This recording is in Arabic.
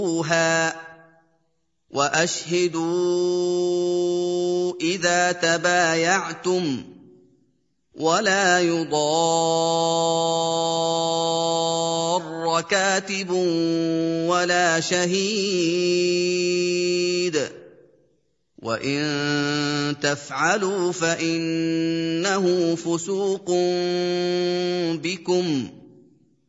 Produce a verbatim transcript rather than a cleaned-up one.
وَأَشْهِدُوا إِذَا تَبَايَعْتُمْ وَلَا يُضَارَّ كَاتِبٌ وَلَا شَهِيدٌ ۚ وَإِن تَفْعَلُوا فَإِنَّهُ فُسُوقٌ بِكُمْ ۗ